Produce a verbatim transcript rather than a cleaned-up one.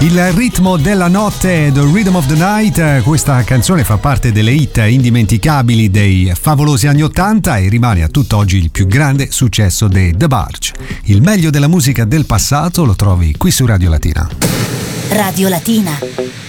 Il ritmo della notte, The Rhythm of the Night. Questa canzone fa parte delle hit indimenticabili dei favolosi anni ottanta e rimane a tutt'oggi il più grande successo dei The Barge. Il meglio della musica del passato lo trovi qui su Radio Latina. Radio Latina.